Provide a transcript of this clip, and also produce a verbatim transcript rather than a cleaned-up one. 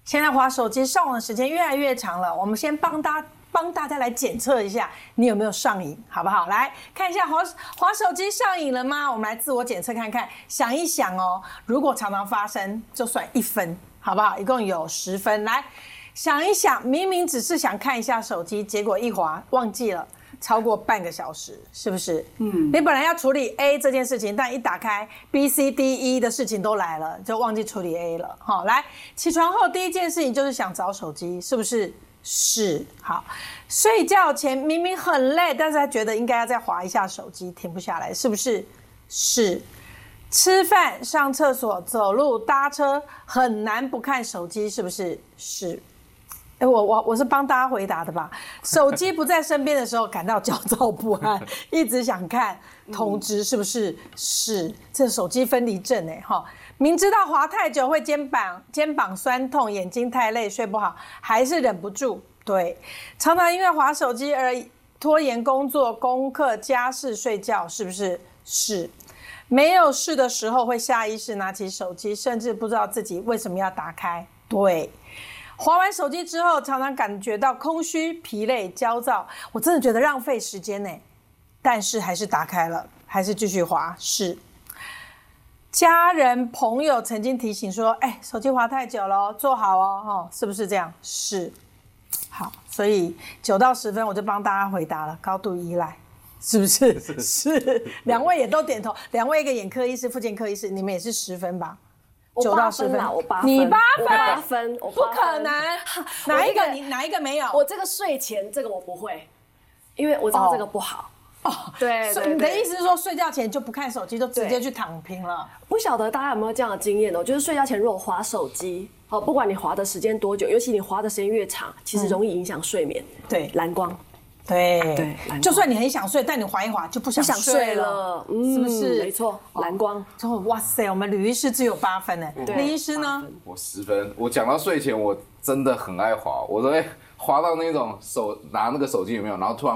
现在滑手机上网的时间越来越长了，我们先帮大家帮大家来检测一下你有没有上瘾，好不好？来看一下滑滑手机上瘾了吗？我们来自我检测看看，想一想哦，如果常常发生，就算一分，好不好？一共有十分。来想一想，明明只是想看一下手机，结果一滑忘记了。超过半个小时，是不是？嗯，你本来要处理 A 这件事情，但一打开 B、C、D、E 的事情都来了，就忘记处理 A 了。好，来，起床后第一件事情就是想找手机，是不是？是。好，睡觉前明明很累，但是他觉得应该要再滑一下手机，停不下来，是不是？是。吃饭、上厕所、走路、搭车，很难不看手机，是不是？是。哎，我我我是帮大家回答的吧？手机不在身边的时候，感到焦躁不安，一直想看通知，是不是？是，这手机分离症哎哈！明知道滑太久会肩膀肩膀酸痛、眼睛太累、睡不好，还是忍不住。对，常常因为滑手机而拖延工作、功课、家事、睡觉，是不是？是。没有事的时候会下意识拿起手机，甚至不知道自己为什么要打开。对。滑完手机之后，常常感觉到空虚、疲累、焦躁，我真的觉得浪费时间呢。但是还是打开了，还是继续滑。是，家人朋友曾经提醒说：“哎，手机滑太久了，坐好哦，哦，是不是这样？”是。好，所以九到十分，我就帮大家回答了，高度依赖，是不是？是。是。两位也都点头，两位一个眼科医师、复健科医师，你们也是十分吧？九到十分， 我八分， 你八分， 我八分，我不可能，哪一个你哪一个没有？ 我这个睡前这个我不会，因为我知道这个不好。 哦， 对， 所以你的意思是说睡觉前就不看手机，就直接去躺平了？ 不晓得大家有没有这样的经验哦？就是睡觉前如果滑手机，哦，不管你滑的时间多久，尤其你滑的时间越长，其实容易影响睡眠。 对， 蓝光。 对对， 就算你很想睡，但你滑一滑就不想睡了， 嗯、 是不是？ 没错，蓝光。 哦，哇塞，我们吕医师只有八分呢，李医师呢？ 我十分。我讲到睡前，我真的很爱滑，我都会滑到那种手拿那个手机有没有，然后突然